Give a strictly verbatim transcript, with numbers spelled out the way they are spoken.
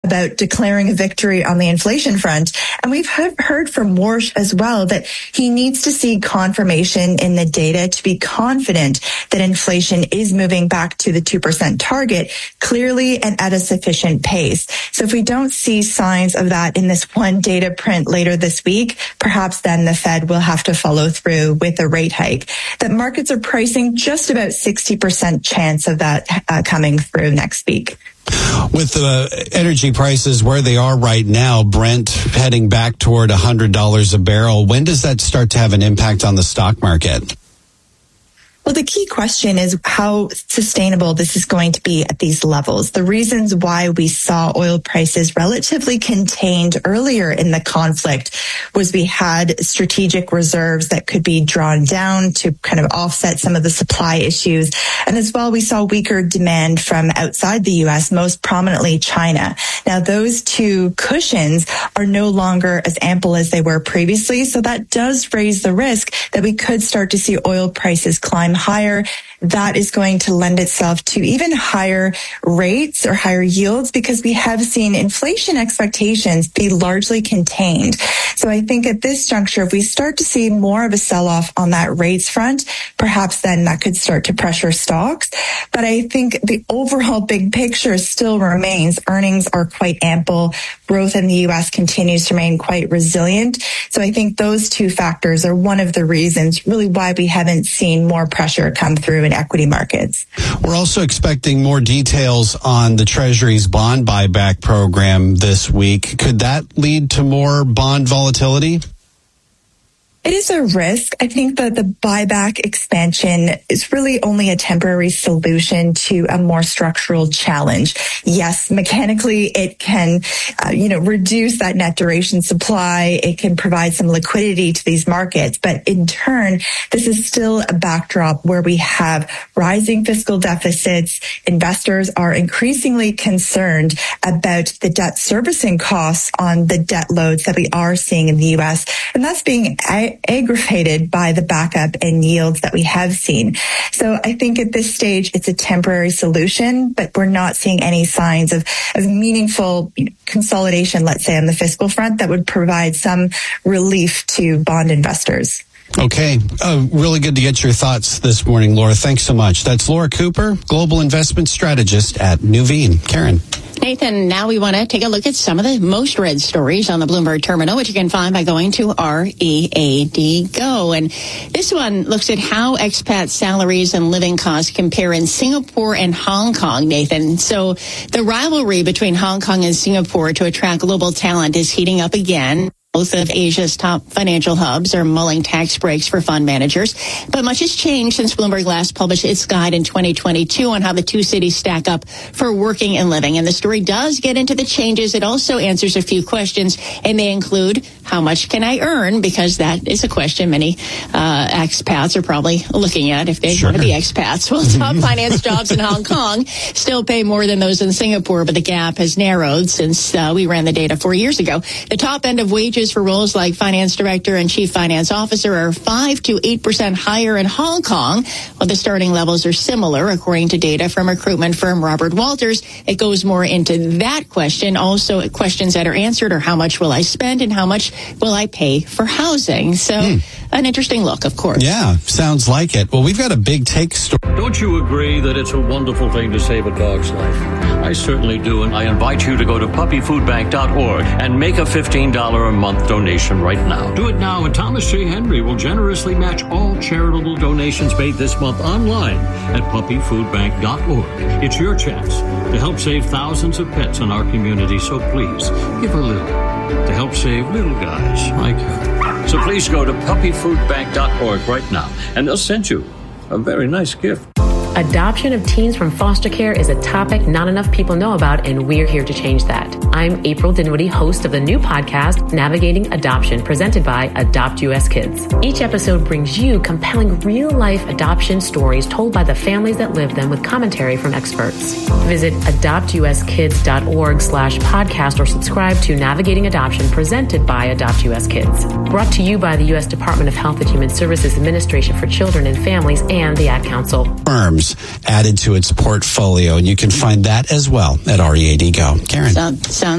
about declaring a victory on the inflation front. And we've heard from Warsh as well that he needs to see confirmation in the data to be confident that inflation is moving back to the two percent target clearly and at a sufficient pace. So if we don't see signs of that in this one data print later this week, perhaps then the Fed will have to follow through with a rate hike. That markets are pricing just about sixty percent chance of that uh, coming through next week. With the energy prices where they are right now, Brent heading back toward one hundred dollars a barrel, when does that start to have an impact on the stock market? Well, the key question is how sustainable this is going to be at these levels. The reasons why we saw oil prices relatively contained earlier in the conflict was we had strategic reserves that could be drawn down to kind of offset some of the supply issues. And as well, we saw weaker demand from outside the U S, most prominently China. Now, those two cushions are no longer as ample as they were previously. So that does raise the risk that we could start to see oil prices climb higher. That is going to lend itself to even higher rates or higher yields because we have seen inflation expectations be largely contained. So I think at this juncture, if we start to see more of a sell-off on that rates front, perhaps then that could start to pressure stocks. But I think the overall big picture still remains. Earnings are quite ample. Growth in the U S continues to remain quite resilient. So I think those two factors are one of the reasons really why we haven't seen more pressure come through in equity markets. We're also expecting more details on the Treasury's bond buyback program this week. Could that lead to more bond volatility? It is a risk. I think that the buyback expansion is really only a temporary solution to a more structural challenge. Yes, mechanically it can, uh, you know, reduce that net duration supply. It can provide some liquidity to these markets. But in turn, this is still a backdrop where we have rising fiscal deficits. Investors are increasingly concerned about the debt servicing costs on the debt loads that we are seeing in the U S. And that's being aggravated by the backup in yields that we have seen. So I think at this stage, it's a temporary solution, but we're not seeing any signs of, of meaningful you know, consolidation, let's say, on the fiscal front that would provide some relief to bond investors. Okay. Uh, really good to get your thoughts this morning, Laura. Thanks so much. That's Laura Cooper, Global Investment Strategist at Nuveen. Karen. Nathan, now we want to take a look at some of the most read stories on the Bloomberg Terminal, which you can find by going to R E A D Go. And this one looks at how expat salaries and living costs compare in Singapore and Hong Kong, Nathan. So the rivalry between Hong Kong and Singapore to attract global talent is heating up again. Both of Asia's top financial hubs are mulling tax breaks for fund managers. But much has changed since Bloomberg last published its guide in twenty twenty-two on how the two cities stack up for working and living. And the story does get into the changes. It also answers a few questions, and they include, how much can I earn? Because that is a question many uh, expats are probably looking at if they sure. want to be expats. Well, top finance jobs in Hong Kong still pay more than those in Singapore, but the gap has narrowed since uh, we ran the data four years ago. The top end of wages for roles like finance director and chief finance officer are five to eight percent higher in Hong Kong, while the starting levels are similar, according to data from recruitment firm Robert Walters. It goes more into that question. Also, questions that are answered are how much will I spend and how much will I pay for housing? So hmm. an interesting look, of course. Yeah, sounds like it. Well, we've got a big take story. Don't you agree that it's a wonderful thing to save a dog's life? I certainly do, and I invite you to go to puppy food bank dot org and make a fifteen dollars a month donation right now. Do it now, and Thomas J. Henry will generously match all charitable donations made this month online at puppy food bank dot org. It's your chance to help save thousands of pets in our community, so please give a little to help save little guys like her. So please go to puppy food bank dot org right now, and they'll send you a very nice gift. Adoption of teens from foster care is a topic not enough people know about, and we're here to change that. I'm April Dinwiddie, host of the new podcast, Navigating Adoption, presented by Adopt U S Kids. Each episode brings you compelling real-life adoption stories told by the families that live them with commentary from experts. Visit adopt u s kids dot org slash podcast or subscribe to Navigating Adoption, presented by Adopt U S Kids. Brought to you by the U S Department of Health and Human Services Administration for Children and Families and the Ad Council. Firms added to its portfolio, and you can find that as well at R E A D Go. Karen. Sound, sound